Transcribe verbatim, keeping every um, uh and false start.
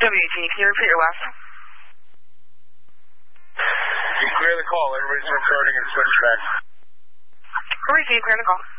W eighteen, can you repeat your last name? You clear the call. Everybody's recording and switch back. Hurry, can you clear the call?